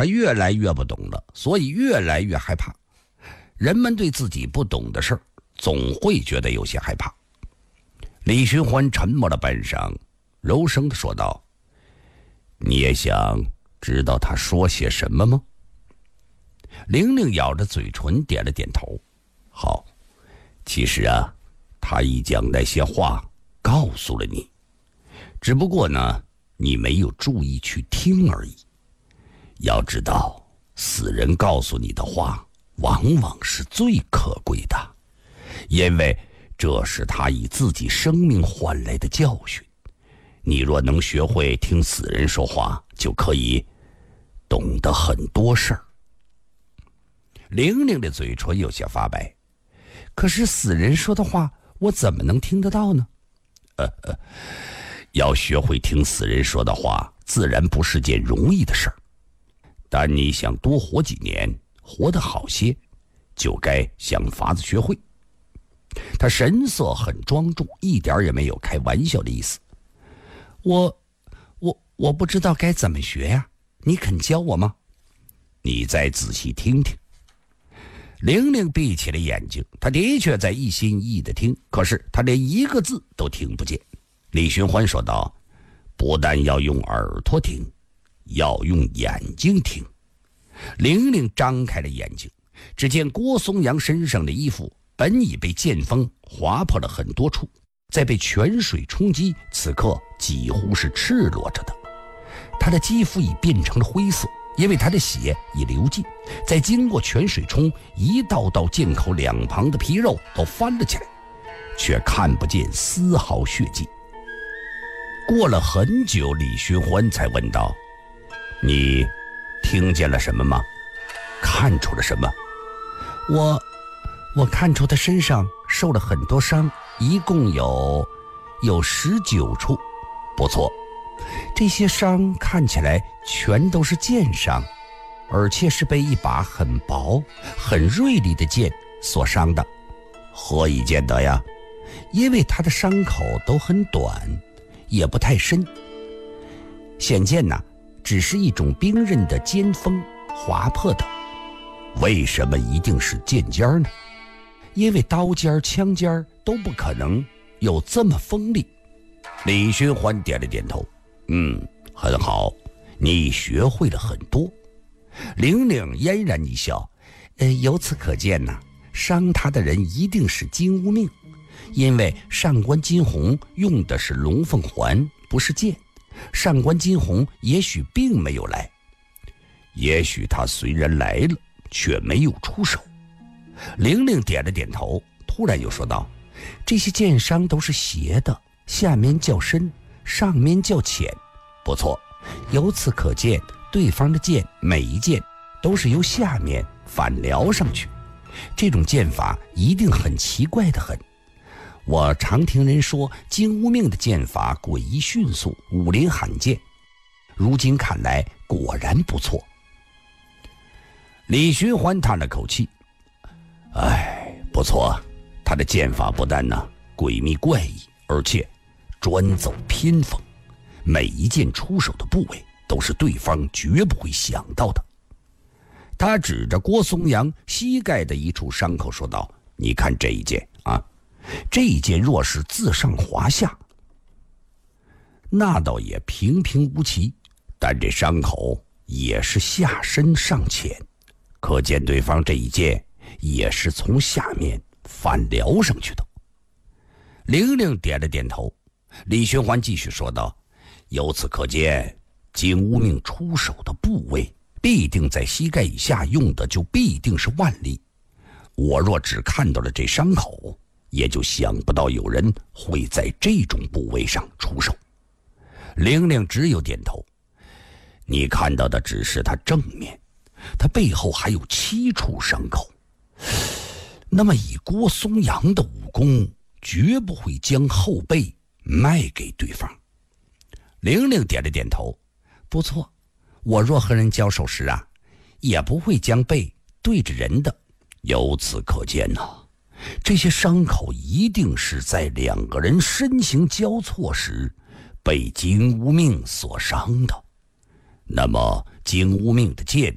他越来越不懂了，所以越来越害怕。人们对自己不懂的事儿，总会觉得有些害怕。李寻欢沉默了半晌，柔声地说道：“你也想知道他说些什么吗？”玲玲咬着嘴唇点了点头。好，其实啊，他已将那些话告诉了你，只不过呢，你没有注意去听而已。要知道，死人告诉你的话往往是最可贵的，因为这是他以自己生命换来的教训。你若能学会听死人说话，就可以懂得很多事儿。玲玲的嘴唇有些发白，可是死人说的话我怎么能听得到呢？要学会听死人说的话，自然不是件容易的事儿。但你想多活几年，活得好些，就该想法子学会。他神色很庄重，一点也没有开玩笑的意思。我不知道该怎么学呀，你肯教我吗？你再仔细听听。玲玲闭起了眼睛，她的确在一心一意地听，可是她连一个字都听不见。李寻欢说道：“不但要用耳朵听，要用眼睛听。”玲玲张开了眼睛，只见郭松阳身上的衣服本已被剑锋划破了很多处，再被泉水冲击，此刻几乎是赤裸着的。他的肌肤已变成了灰色，因为他的血已流尽，再经过泉水冲，一道道剑口两旁的皮肉都翻了起来，却看不见丝毫血迹。过了很久，李寻欢才问道：“你听见了什么吗？看出了什么？”我看出他身上受了很多伤，一共有19处。不错，这些伤看起来全都是剑伤，而且是被一把很薄很锐利的剑所伤的。何以见得呀？因为他的伤口都很短，也不太深，显见只是一种冰刃的尖锋划破的。为什么一定是剑尖呢？因为刀尖枪尖都不可能有这么锋利。李寻欢点了点头，很好，你学会了很多。玲玲嫣然一笑，由此可见伤他的人一定是金乌命，因为上官金虹用的是龙凤环，不是剑。上官金虹也许并没有来，也许他虽然来了，却没有出手。玲玲点了点头，突然又说道：“这些剑伤都是斜的，下面较深，上面较浅。不错，由此可见，对方的剑每一剑都是由下面反撩上去，这种剑法一定很奇怪的很。我常听人说金乌命的剑法诡异迅速，武林罕见，如今看来果然不错。”李寻欢叹了口气，不错，他的剑法不但诡秘怪异，而且专走偏锋，每一剑出手的部位都是对方绝不会想到的。他指着郭松阳膝盖的一处伤口说道：“你看这一剑这一剑若是自上滑下，那倒也平平无奇，但这伤口也是下深上浅，可见对方这一剑也是从下面反撩上去的。”玲玲点了点头。李寻欢继续说道：“由此可见，金乌命出手的部位必定在膝盖以下，用的就必定是腕力。我若只看到了这伤口，也就想不到有人会在这种部位上出手。”玲玲只有点头。你看到的只是他正面，他背后还有7处伤口。那么以郭松阳的武功，绝不会将后背卖给对方。玲玲点了点头。不错，我若和人交手时也不会将背对着人的。由此可见这些伤口一定是在2个人身形交错时被金乌命所伤的。那么金乌命的剑